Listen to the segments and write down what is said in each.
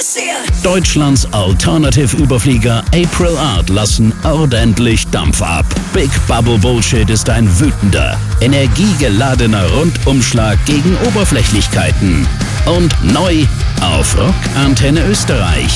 Deutschlands Alternative-Überflieger April Art lassen ordentlich Dampf ab. Big Bubble Bullshit ist ein wütender, energiegeladener Rundumschlag gegen Oberflächlichkeiten. Und neu auf Rock Antenne Österreich.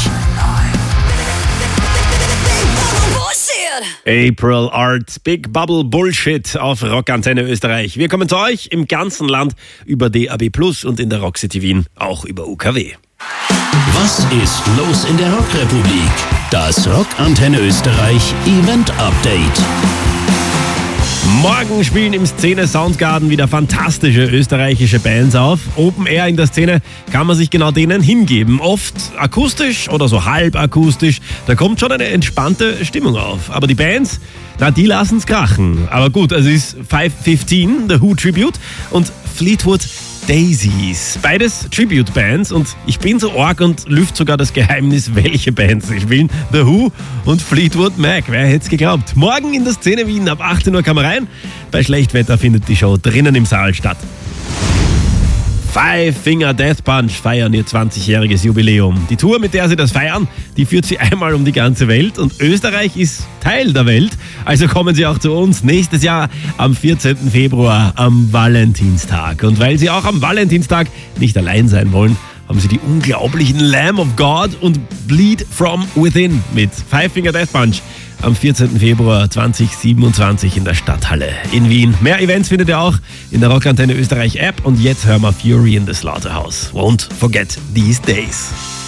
April Art, Big Bubble Bullshit auf Rock Antenne Österreich. Wir kommen zu euch im ganzen Land über DAB+ und in der Rock City Wien auch über UKW. Was ist los in der Rockrepublik? Das Rock Antenne Österreich Event Update. Morgen spielen im Szene Soundgarden wieder fantastische österreichische Bands auf. Open Air in der Szene kann man sich genau denen hingeben. Oft akustisch oder so halb akustisch. Da kommt schon eine entspannte Stimmung auf. Aber die Bands, die lassen es krachen. Aber gut, es ist 515, The Who Tribute, und Fleetwood Daisies. Beides Tribute-Bands, und ich bin so arg und lüfte sogar das Geheimnis, welche Bands sie spielen. The Who und Fleetwood Mac. Wer hätte es geglaubt? Morgen in der Szene Wien ab 18 Uhr kann man rein. Bei Schlechtwetter findet die Show drinnen im Saal statt. Five Finger Death Punch feiern ihr 20-jähriges Jubiläum. Die Tour, mit der sie das feiern, die führt sie einmal um die ganze Welt, und Österreich ist Teil der Welt. Also kommen sie auch zu uns nächstes Jahr am 14. Februar am Valentinstag. Und weil sie auch am Valentinstag nicht allein sein wollen, haben sie die unglaublichen Lamb of God und Bleed from Within mit Five Finger Death Punch am 14. Februar 2027 in der Stadthalle in Wien. Mehr Events findet ihr auch in der Rock Antenne Österreich App, und jetzt hören wir Fury in the Slaughterhouse. Won't forget these days.